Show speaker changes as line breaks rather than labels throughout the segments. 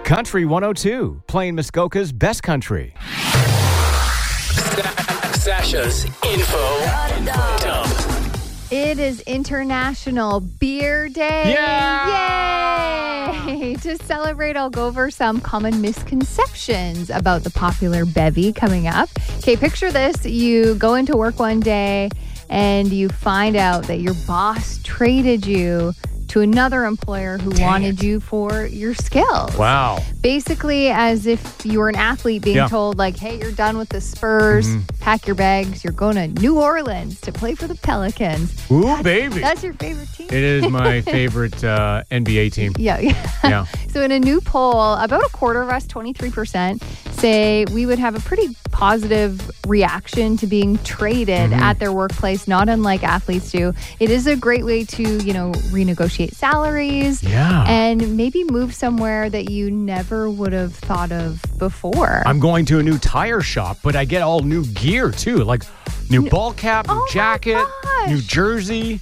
Country 102, playing Muskoka's best country.
Sasha's info dump.
It is International Beer Day. Yay! To celebrate, I'll go over some common misconceptions about the popular bevy coming up. Okay, picture this. You go into work one day and you find out that your boss traded you to another employer who wanted you for your skills.
Wow.
Basically, as if you were an athlete being told, like, hey, you're done with the Spurs, pack your bags, you're going to New Orleans to play for the Pelicans.
Ooh, baby.
That's your favorite team?
It is my favorite NBA team.
Yeah. So in a new poll, about a quarter of us, 23%, say we would have a pretty positive reaction to being traded at their workplace, not unlike athletes do. It is a great way to, renegotiate salaries and maybe move somewhere that you never would have thought of before.
I'm going to a new tire shop, but I get all new gear too, like new ball cap, new jacket, new jersey.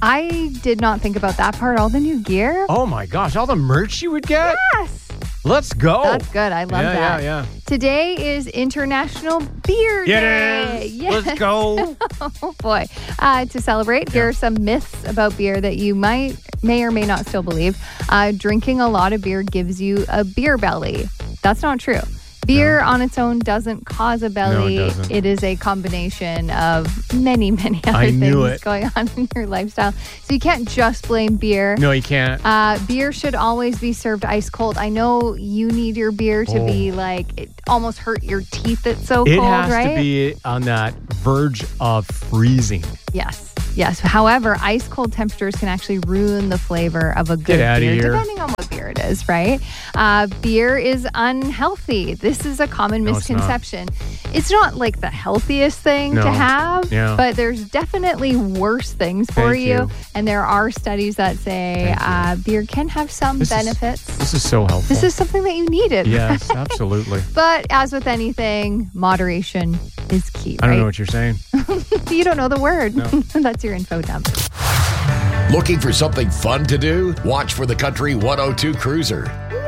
I did not think about that part. All the new gear.
Oh my gosh, all the merch you would get?
Yes.
Let's go.
That's good. I love that.
Yeah.
Today is International Beer Day.
It is. Yes. Let's go.
Oh, boy. To celebrate, here are some myths about beer that you may or may not still believe. Drinking a lot of beer gives you a beer belly. That's not true. Beer on its own doesn't cause a belly.
No, it doesn't.
It is a combination of many other things going on in your lifestyle. So you can't just blame beer.
No, you can't.
Beer should always be served ice cold. I know you need your beer to be like, it almost hurt your teeth. It's so cold, right?
It has to be on that verge of freezing.
Yes. However, ice cold temperatures can actually ruin the flavor of a good beer, depending on what beer it is, right? Beer is unhealthy. This is a common misconception. It's not like the healthiest thing to have, but there's definitely worse things for you. And there are studies that say beer can have some benefits.
This is so helpful.
This is something that you needed.
Yes, absolutely.
But as with anything, moderation is key, right?
I don't know what you're saying.
You don't know the word.
No.
That's your info dump.
Looking for something fun to do? Watch for the Country 102 Cruiser.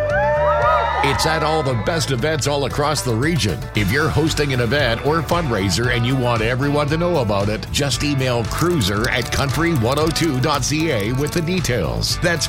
It's at all the best events all across the region. If you're hosting an event or fundraiser and you want everyone to know about it, just email cruiser@country102.ca with the details. That's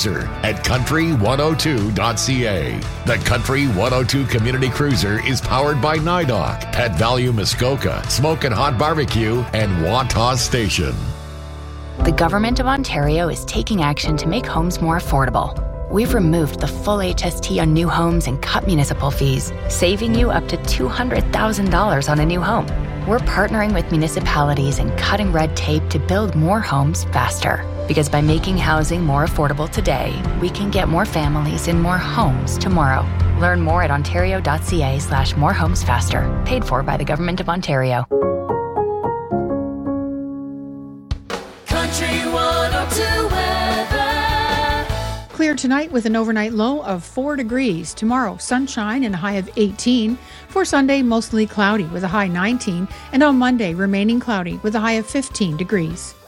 cruiser@country102.ca. The Country 102 Community Cruiser is powered by NIDOC, Pet Value Muskoka, Smokin' Hot Barbecue, and Wantagh Station.
The Government of Ontario is taking action to make homes more affordable. We've removed the full HST on new homes and cut municipal fees, saving you up to $200,000 on a new home. We're partnering with municipalities and cutting red tape to build more homes faster. Because by making housing more affordable today, we can get more families in more homes tomorrow. Learn more at ontario.ca/morehomesfaster. Paid for by the Government of Ontario.
Country 102 weather.
Clear tonight with an overnight low of 4 degrees. Tomorrow, sunshine and a high of 18. For Sunday, mostly cloudy with a high 19. And on Monday, remaining cloudy with a high of 15 degrees.